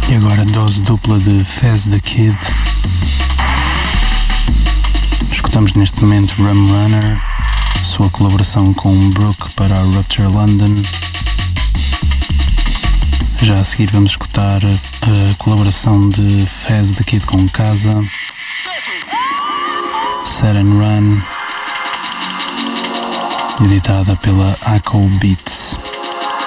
E agora dose dupla de Faz the Kid. Escutamos neste momento Rum Runner, sua colaboração com Brooke para a Rupture London. Já a seguir vamos escutar a colaboração de Faz the Kid com Casa, Set and Run, editada pela Akko Beats.